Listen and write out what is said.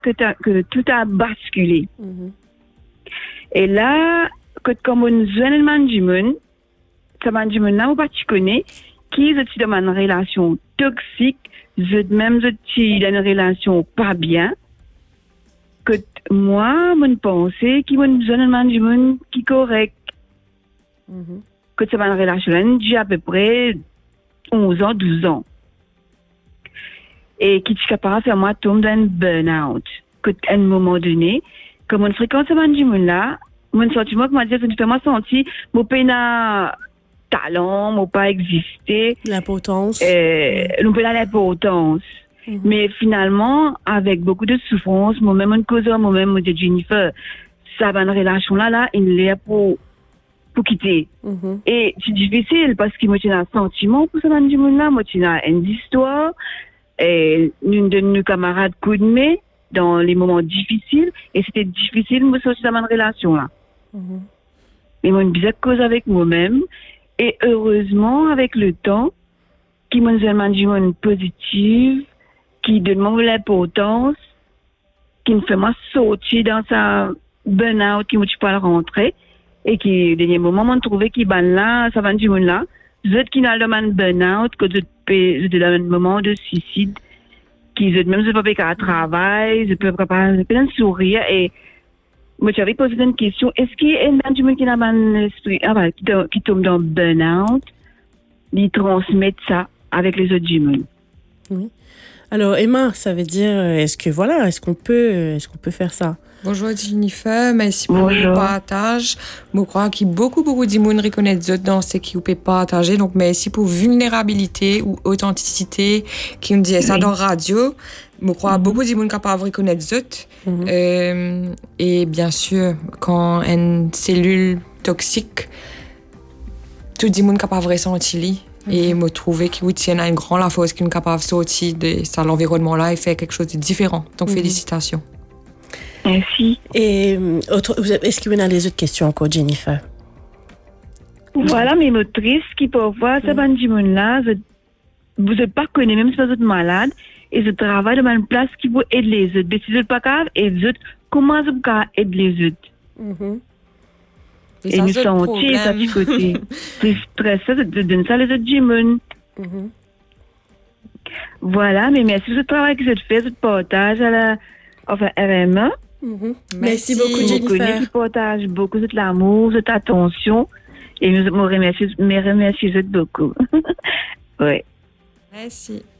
que tout a basculé. Et là, comme on jeune management, ça management là, on pas tu connais, qui est dans une relation toxique, même si dans une relation pas bien, que moi, mon pensée, qui mon jeune management qui correct, que c'est une relation j'ai à peu près 11 ans, 12 ans. Et qui est capable de faire moi tomber dans un burn-out. À un moment donné, comme on fréquente ce management-là, mon sentiment, que moi, je me moi sentir, mon pas talent, mon pas exister. L'importance. Nous pas l'importance. Mais finalement, avec beaucoup de souffrance, moi-même, une cause, moi-même, de Jennifer, ça va une relation-là, il est pour quitter. Et c'est difficile parce que moi, j'ai un sentiment pour ce management-là, moi, j'ai une histoire, et une de nos camarades coup de main dans les moments difficiles, et c'était difficile de me sortir dans ma relation-là. Mais moi, une bizarre cause avec moi-même, et heureusement, avec le temps, qui m'a donné un management positif, qui donne moi l'importance, qui me fait moi sortir dans sa burn-out, qui me dit pas rentrer, et qui, au dernier moment, m'a trouvé qu'il ban là, ça va du monde là, ceux qui n'ont pas de burn-out, que de dans un moment de suicide, qui même ne peuvent pas travailler, ne peuvent pas sourire, et moi, j'avais posé une question, est-ce qu'il y a un management qui n'a pas l'esprit, qui tombe dans le burn-out, il transmet ça avec les autres humains? Oui. Alors, Emma, ça veut dire, est-ce qu'on peut faire ça? Bonjour Jennifer, merci pour le partage. Je crois qu'il y a beaucoup de monde reconnaît dans ce qui vous peut partager. Donc, merci pour vulnérabilité ou authenticité qui nous dit ça dans la radio. Je crois beaucoup de monde capable de reconnaître et bien sûr, quand une cellule toxique, tout le monde capable de ressentir. Et me trouver qu'il vous tient à une grande la force qui est capable de sortir de l'environnement-là et faire quelque chose de différent. Donc, félicitations. Merci. Et est-ce qu'il y a des autres questions encore, Jennifer? Voilà, mes motrices qui parfois, ça va du monde-là, vous n'êtes pas connus, même si vous êtes malade, et je travaille dans une place qui vous aide les autres. Mais si vous n'êtes pas capable, et les autres, comment vous pouvez aider les autres? Et nous sentir ça du côté. C'est stressant de donner ça les autres du monde. Voilà, mais merci de travail que vous faites, de partage à RMA. Merci beaucoup, Jennifer. Qui partage beaucoup de l'amour, de l'attention. Et je me remercie beaucoup. Oui. Merci.